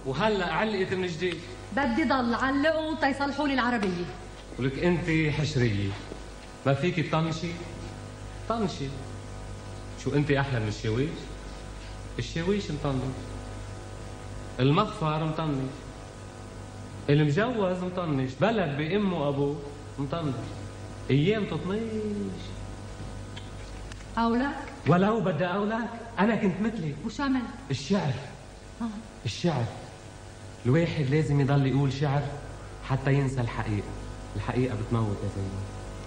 وهلا علقت من جديد. بدي ضل علقهم تيصلحوا لي العربيه. ولك انت حشريه ما فيكي تطنشي؟ طنشي. شو انت احلى من الشاويش؟ الشاويش مطنش، المغفر مطنش، المجوز مطنش، بلد بامه وابوه مطنش، ايام تطنيش. اولك؟ ولو بدي اقولك انا كنت مثلك. وشو عملت؟ الشعر. الشعر الواحد لازم يضل يقول شعر حتى ينسى الحقيقة. الحقيقة بتموت يا زلمة.